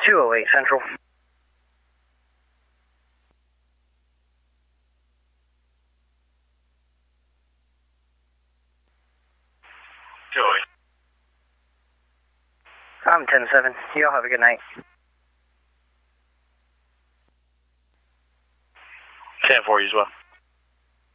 208 Central. Joey. I'm 10-7. Y'all have a good night. 10-4 you as well.